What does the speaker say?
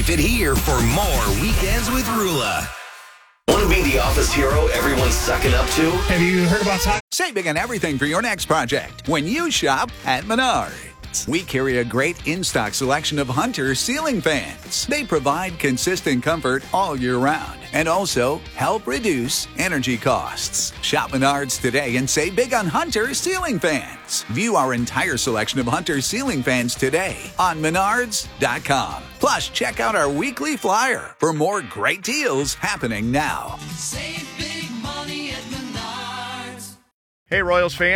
Keep it here for more Weekends with Rula. Want to be the office hero everyone's sucking up to? Have you heard about time? Save big on everything for your next project when you shop at Menards. We carry a great in-stock selection of Hunter ceiling fans. They provide consistent comfort all year round and also help reduce energy costs. Shop Menards today and save big on Hunter ceiling fans. View our entire selection of Hunter ceiling fans today on Menards.com. Plus, check out our weekly flyer for more great deals happening now. Save big money at Menards. Hey, Royals fans.